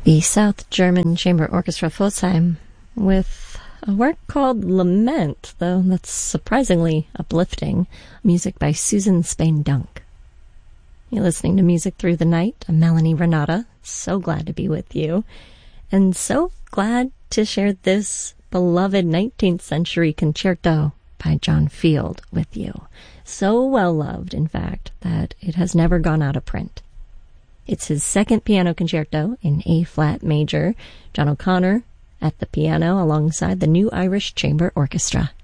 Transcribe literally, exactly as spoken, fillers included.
The South German Chamber Orchestra Pforzheim with a work called Lament, though that's surprisingly uplifting, music by Susan Spain-Dunk. You're listening to Music Through the Night. I'm Melanie Renata. So glad to be with you, and so glad to share this beloved nineteenth century concerto by John Field with you. So well loved, in fact, that it has never gone out of print. It's his second piano concerto in A-flat major. John O'Connor at the piano alongside the New Irish Chamber Orchestra.